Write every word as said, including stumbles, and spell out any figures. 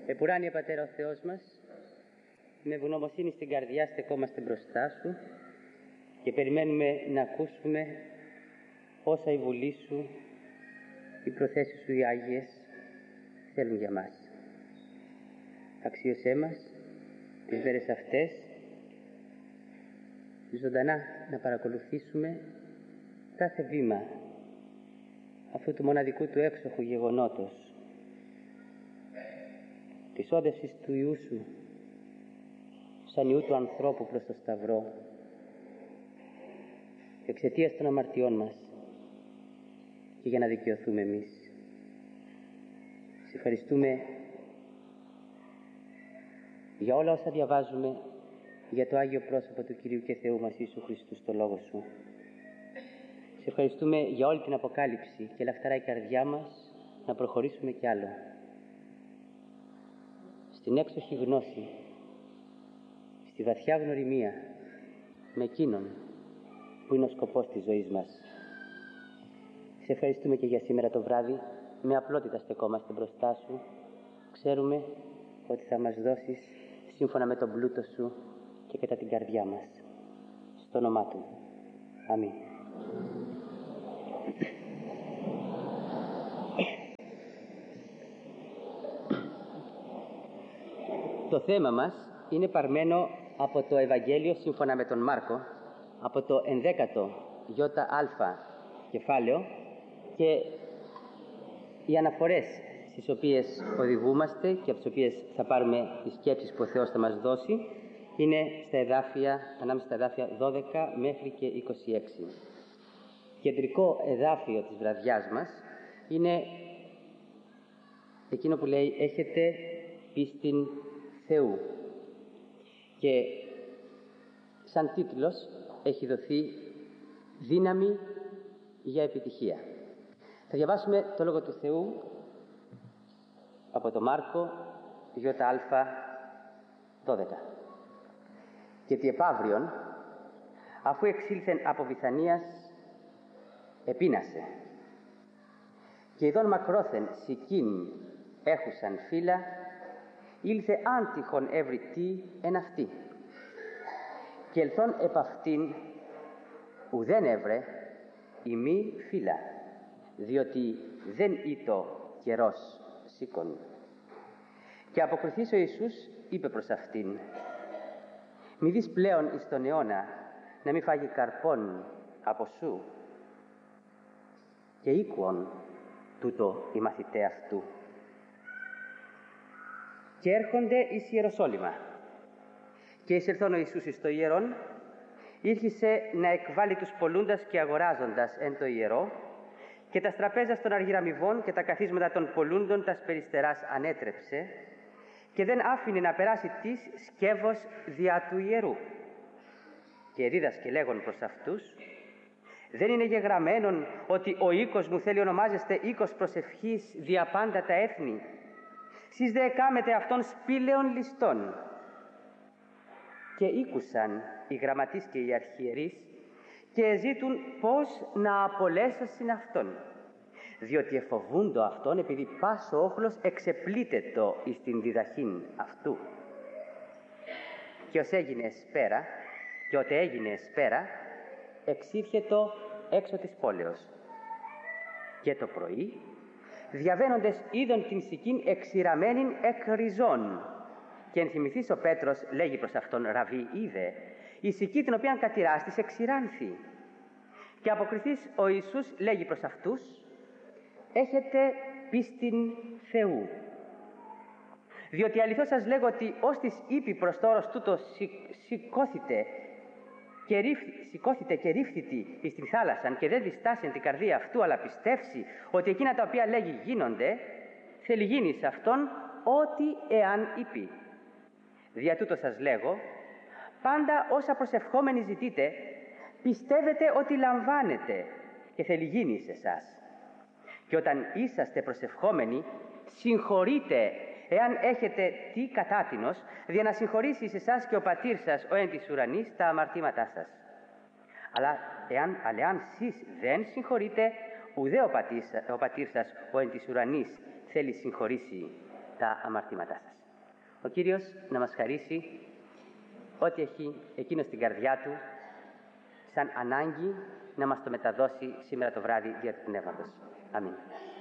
Επουράνιε Πατέρα ο Θεός μας, με ευγνωμοσύνη στην καρδιά στεκόμαστε μπροστά Σου και περιμένουμε να ακούσουμε όσα η Βουλή Σου, οι προθέσεις Σου οι Άγιες θέλουν για μας. Αξίωσέ μας τις μέρες αυτές ζωντανά να παρακολουθήσουμε κάθε βήμα αυτού του μοναδικού του έξοχου γεγονότος, της όδευσης του Υιού Σου σαν Υιού του ανθρώπου προς το Σταυρό, εξαιτίας των αμαρτιών μας και για να δικαιωθούμε εμείς. Σε ευχαριστούμε για όλα όσα διαβάζουμε για το Άγιο πρόσωπο του Κυρίου και Θεού μας Ιησού Χριστού στο Λόγο Σου. Σε ευχαριστούμε για όλη την Αποκάλυψη και λαχταρά η καρδιά μας να προχωρήσουμε κι άλλο στην έξοχη γνώση, στη βαθιά γνωριμία με εκείνον που είναι ο σκοπός της ζωής μας. Σε ευχαριστούμε και για σήμερα το βράδυ. Με απλότητα στεκόμαστε μπροστά Σου. Ξέρουμε ότι θα μας δώσεις σύμφωνα με τον πλούτο Σου και κατά την καρδιά μας. Στο όνομά Του. Αμήν. Το θέμα μας είναι παρμένο από το Ευαγγέλιο σύμφωνα με τον Μάρκο, από το ενδέκατο ΙΑ κεφάλαιο, και οι αναφορές στις οποίες οδηγούμαστε και από τις οποίες θα πάρουμε τις σκέψεις που ο Θεός θα μας δώσει είναι στα εδάφια, ανάμεσα στα εδάφια δώδεκα μέχρι και είκοσι έξι. Κεντρικό εδάφιο της βραδιάς μας είναι εκείνο που λέει «Έχετε πίστην Θεού», και σαν τίτλος έχει δοθεί «Δύναμη για επιτυχία». Θα διαβάσουμε το Λόγο του Θεού από το Μάρκο ΙΑ δώδεκα. «Και τι επαύριον, αφού εξήλθεν από Βηθανίας, επείνασε. Και ειδών μακρόθεν σικήν έχουσαν φύλλα, ήλθε άντυχον ευρυτή εν αυτή. Και ελθόν επ' αυτήν ουδέν έβρε ημί φύλλα, διότι δεν ήτο καιρός σήκων. Και αποκριθείς ο Ιησούς είπε προς αυτήν, μη δεις πλέον εις τον αιώνα να μη φάγει καρπόν από σου. Και ήκουον τούτο οι μαθηταί αυτού. Και έρχονται εις Ιεροσόλυμα. Και εισελθόν ο Ιησούς εις το ιερόν, ήρχισε να εκβάλει τους πολλούντας και αγοράζοντας εν το ιερό, και τα τραπέζας των αργυραμιβών και τα καθίσματα των πολλούντων τας περιστεράς ανέτρεψε, και δεν άφηνε να περάσει τις σκεύος διά του ιερού. Και δίδασκε λέγον προς αυτούς, δεν είναι γεγραμμένον ότι ο οίκος μου θέλει ονομάζεστε οίκος προσευχής δια πάντα τα έθνη. Σεις δε εκάμετε αυτών σπήλαιων ληστών. Και ήκουσαν οι γραμματείς και οι αρχιερείς και ζήτουν πώς να απολέσωσιν αυτόν, διότι εφοβούντο αυτόν επειδή πας ο όχλος εξεπλήτετο εις την διδαχήν αυτού. Και ως έγινε εσπέρα, και ότε έγινε εσπέρα, εξήρχετο έξω της πόλεως. Και το πρωί, διαβαίνοντες είδον την σικήν εξηραμένην εκ ριζών. Και ενθυμηθείς ο Πέτρος λέγει προς αυτόν, Ραβί, είδε, η σική την οποία κατηράστης εξηράνθη. Και αποκριθείς ο Ιησούς λέγει προς αυτούς, έχετε πίστην Θεού. Διότι αληθώς σας λέγω ότι ως της είπε προς το όρος τούτο σηκώθητε και, σηκώθητε και ρίφθητη εις την θάλασσαν και δεν διστάσει την καρδία αυτού, αλλά πιστεύσει ότι εκείνα τα οποία λέγει γίνονται, θέλει γίνει σε αυτόν ό,τι εάν είπε. Δια τούτο σας λέγω, πάντα όσα προσευχόμενοι ζητείτε, πιστεύετε ότι λαμβάνετε και θέλει γίνει σε εσάς. Και όταν είσαστε προσευχόμενοι, συγχωρείτε εάν έχετε τι κατάτινος, δια να συγχωρήσει σε εσάς και ο πατήρ σας, ο εν της ουρανής, τα αμαρτήματά σας. Αλλά εάν, αλλά εάν σεις δεν συγχωρείτε, ουδέ ο πατήρ, ο πατήρ σας, ο εν της ουρανής, θέλει συγχωρήσει τα αμαρτήματά σας. Ο Κύριος να μας χαρίσει ό,τι έχει εκείνο στην καρδιά Του σαν ανάγκη να μας το μεταδώσει σήμερα το βράδυ δια του Πνεύματος. Αμήν.